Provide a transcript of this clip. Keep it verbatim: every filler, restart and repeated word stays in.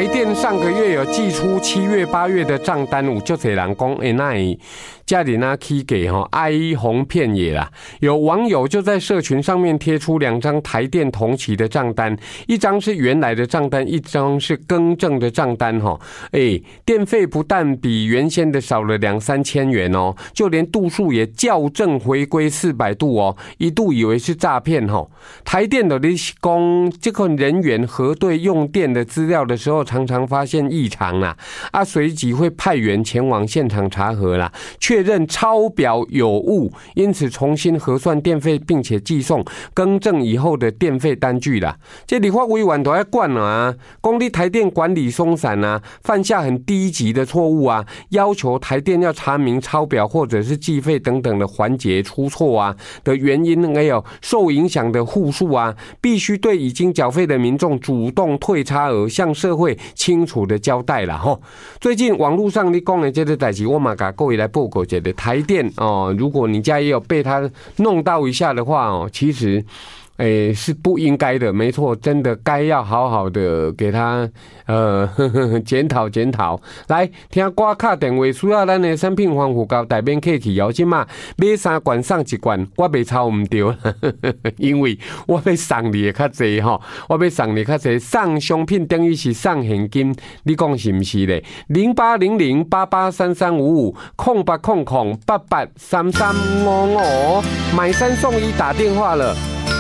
台电上个月有寄出七月、八月的账单，有就侪人讲，哎，那家里那起给哈哀鸿遍野啦。有网友就在社群上面贴出两张台电同期的账单，一张是原来的账单，一张是更正的账单哈。哎，电费不但比原先的少了两三千元哦，就连度数也校正回归四百度哦，一度以为是诈骗哈。台电的你讲这个人员核对用电的资料的时候，常常发现异常啦，啊，随即会派员前往现场查核啦，确认超表有误，因此重新核算电费，并且寄送更正以后的电费单据啦。这立法委员都要管啊，讲你台电管理松散啊，犯下很低级的错误啊，要求台电要查明超表或者是计费等等的环节出错啊的原因，还有受影响的户数啊，必须对已经缴费的民众主动退差额，向社会清楚的交代啦吼。最近网络上你讲的这个代志，我嘛给各位来报告一下台电哦，如果你家也有被他弄到一下的话哦，其实。诶，是不应该的，没错，真的该要好好的给他呃检讨检讨。来听歌卡电话，需要咱的产品防护胶代免客气哦，即嘛买三罐送一罐，我袂抄唔对，因为我要送你的较济吼，我要送你较济，送商品等于是送现金，你讲是不是咧？零八零零八八三三五五空八空空八八三三五五，买三送一打电话了。